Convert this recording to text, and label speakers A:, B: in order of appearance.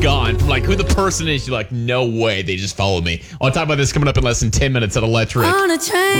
A: gone. From like who the person is, you're like, no way, they just followed me. I'll talk about this coming up in less than 10 minutes at Electric.
B: On a train.